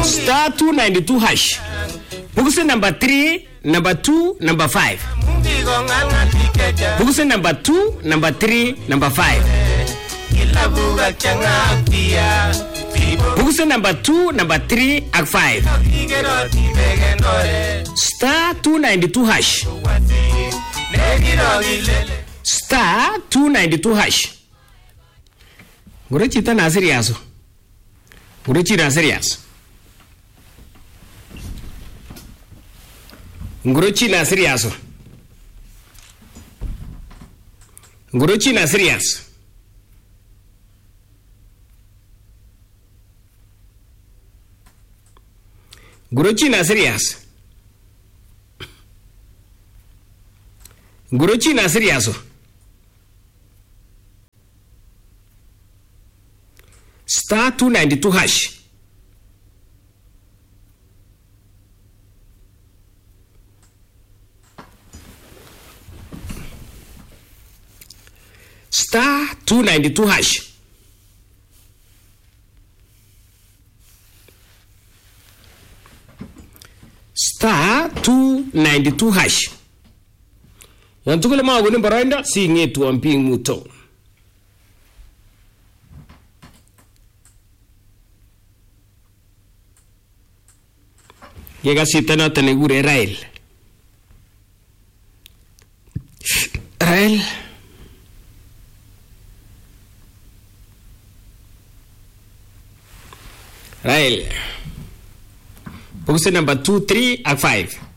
Star 292 hash. Bukusi number 3, number 2, number 5. Bukusi number 2, number 3, number 5. Bukusi number 2, number 3, and 5. Star 292 hash. Star 292 hash. Ngurechita na serious. Ngurechita serious. Nguruchina serious. Nguruchina serious. Nguruchina serious. Nguruchina serious. Star 292 hash. Star 292 hash. Star 292 hash. Yantukule mawa ni barainda si ngetu wamping muto. Yega sitana tenegure Rael. Rael. Rael. Box number 2, 3, and 5.